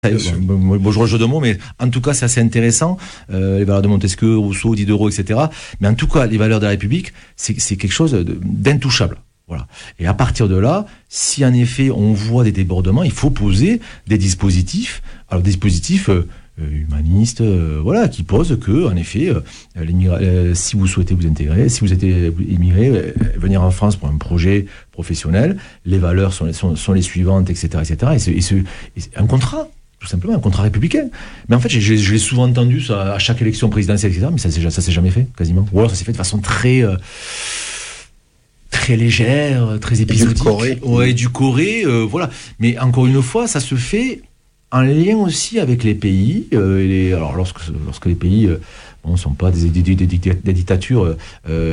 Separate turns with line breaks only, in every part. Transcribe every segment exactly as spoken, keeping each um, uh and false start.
Bon, bon, je rejoins de mots, mais en tout cas, c'est assez intéressant. Euh, les valeurs de Montesquieu, Rousseau, Diderot, et cetera. Mais en tout cas, les valeurs de la République, c'est, c'est quelque chose de, d'intouchable. Voilà. Et à partir de là, si en effet on voit des débordements, il faut poser des dispositifs. Alors des dispositifs euh, humanistes, euh, voilà, qui posent que, en effet, euh, euh, si vous souhaitez vous intégrer, si vous êtes immigré, euh, venir en France pour un projet professionnel, les valeurs sont, sont, sont les suivantes, et cetera, et cetera. Et c'est, et c'est, et c'est un contrat. Tout simplement, un contrat républicain. Mais en fait, je, je l'ai souvent entendu ça, à chaque élection présidentielle, et cetera. Mais ça, ça s'est jamais fait, quasiment. Ou alors ça s'est fait de façon très, euh, très légère, très épisodique.
Édulcoré.
Ouais, édulcoré, euh, voilà. Mais encore une fois, ça se fait en lien aussi avec les pays. Euh, et les, alors, lorsque, lorsque les pays euh, bon, ne sont pas des, des, des, des dictatures euh,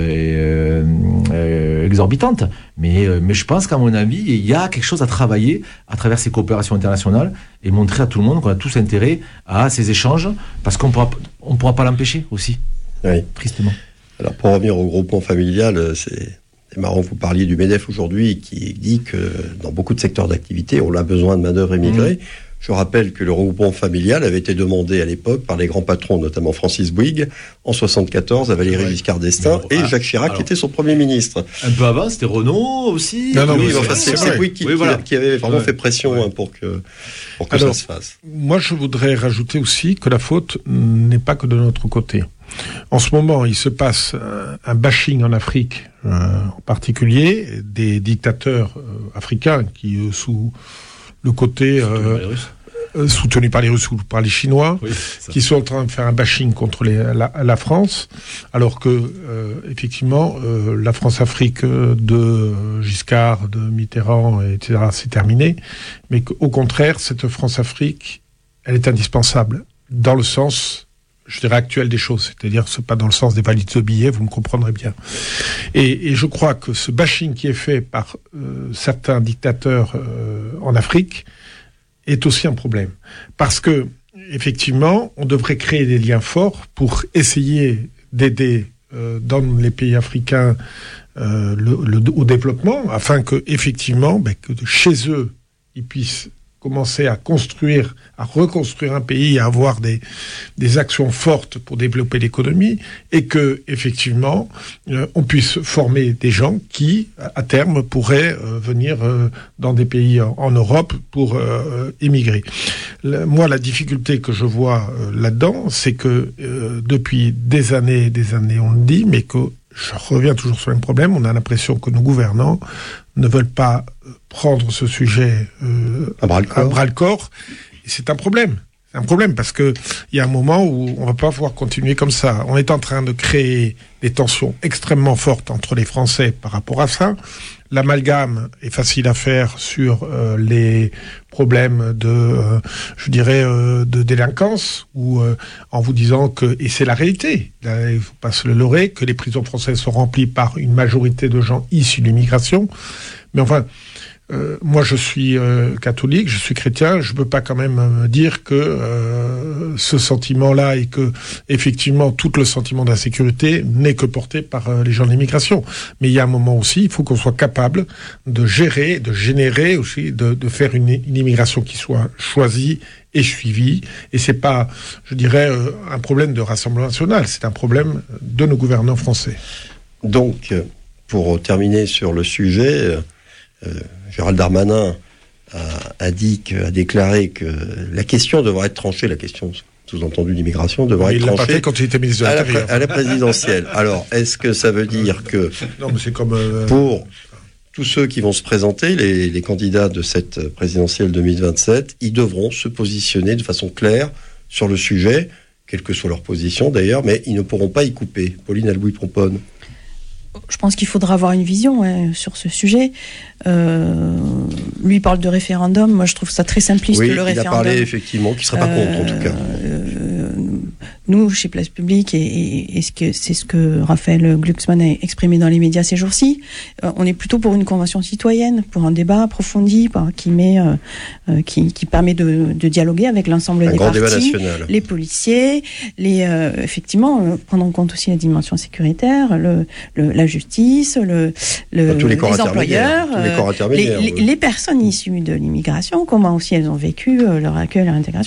euh, euh, exorbitantes, mais, euh, mais je pense qu'à mon avis, il y a quelque chose à travailler à travers ces coopérations internationales et montrer à tout le monde qu'on a tous intérêt à ces échanges, parce qu'on pourra, on pourra pas l'empêcher aussi,
oui.
Tristement.
Alors pour revenir au groupement familial, c'est, c'est marrant que vous parliez du MEDEF aujourd'hui, qui dit que dans beaucoup de secteurs d'activité, on a besoin de main-d'œuvre immigrée. Mmh. Je rappelle que le regroupement familial avait été demandé à l'époque par les grands patrons, notamment Francis Bouygues, en soixante-quatorze, à Valéry ouais. Giscard d'Estaing, et Jacques Chirac, alors, qui était son Premier ministre.
Un peu avant, c'était Renault aussi.
Non, non, oui, enfin, c'est, c'est Bouygues qui, oui, voilà. qui avait vraiment ouais. fait pression ouais. hein, pour que, pour que
alors,
ça se fasse.
Moi, je voudrais rajouter aussi que la faute n'est pas que de notre côté. En ce moment, il se passe un bashing en Afrique, euh, en particulier, des dictateurs euh, africains qui, euh, sous le côté euh, euh, soutenu par les Russes ou par les Chinois, oui, qui sont en train de faire un bashing contre les, la, la France, alors que euh, effectivement euh, la France-Afrique de Giscard, de Mitterrand, et cetera, c'est terminé, mais qu'au contraire, cette France-Afrique, elle est indispensable dans le sens, je dirais, actuel des choses, c'est-à-dire c'est pas dans le sens des valises de billets, vous me comprendrez bien. Et, et je crois que ce bashing qui est fait par euh, certains dictateurs euh, en Afrique est aussi un problème, parce que effectivement, on devrait créer des liens forts pour essayer d'aider euh, dans les pays africains euh, le, le, au développement, afin que effectivement, ben, que chez eux, ils puissent commencer à construire, à reconstruire un pays, à avoir des, des actions fortes pour développer l'économie, et que, effectivement, euh, on puisse former des gens qui, à terme, pourraient euh, venir euh, dans des pays en, en Europe pour euh, émigrer. Le, moi, la difficulté que je vois euh, là-dedans, c'est que euh, depuis des années et des années, on le dit, mais que je reviens toujours sur le même problème, on a l'impression que nos gouvernants ne veulent pas prendre ce sujet euh, à bras-le-corps. Et c'est un problème. C'est un problème parce que il y a un moment où on va pas pouvoir continuer comme ça. On est en train de créer des tensions extrêmement fortes entre les Français par rapport à ça. L'amalgame est facile à faire sur euh, les problèmes de, euh, je dirais, euh, de délinquance, ou euh, en vous disant que, et c'est la réalité, là, il ne faut pas se le leurrer, que les prisons françaises sont remplies par une majorité de gens issus de l'immigration. Mais enfin, euh, moi je suis euh, catholique, je suis chrétien, je ne peux pas quand même me dire que euh, ce sentiment-là et que effectivement tout le sentiment d'insécurité n'est que porté par euh, les gens de l'immigration. Mais il y a un moment aussi, il faut qu'on soit capable de gérer, de générer aussi, de, de faire une, une immigration qui soit choisie et suivie. Et c'est pas, je dirais, euh, un problème de Rassemblement national, c'est un problème de nos gouvernants français.
Donc, pour terminer sur le sujet, Euh, Gérald Darmanin a, a dit, que, a déclaré que la question devrait être tranchée, la question sous-entendue d'immigration devrait
il
être tranchée
l'a pas fait quand il était ministre de l'Intérieur.
À la, à la présidentielle. Alors, est-ce que ça veut dire que
non, mais c'est comme euh...
pour tous ceux qui vont se présenter, les, les candidats de cette présidentielle deux mille vingt-sept, ils devront se positionner de façon claire sur le sujet, quelle que soit leur position d'ailleurs, mais ils ne pourront pas y couper. Pauline Albouy-Pomponne.
Je pense qu'il faudra avoir une vision ouais, sur ce sujet. Euh, lui parle de référendum. Moi, je trouve ça très simpliste,
oui,
le référendum.
Oui, il a parlé, effectivement, qu'il ne serait pas euh, contre, en tout cas.
Euh, nous, chez Place Publique, et, et, et ce que, c'est ce que Raphaël Glucksmann a exprimé dans les médias ces jours-ci, euh, on est plutôt pour une convention citoyenne, pour un débat approfondi, bah, qui met, euh, euh, qui, qui permet de, de dialoguer avec l'ensemble
un
des
grand débat
parties,
national.
les policiers, les, euh, effectivement, euh, prendre en compte aussi la dimension sécuritaire, le, le, la justice, le, le,
tous les, corps
les employeurs,
tous les, corps
euh, les, les, les personnes issues de l'immigration, comment aussi elles ont vécu euh, leur accueil, leur intégration.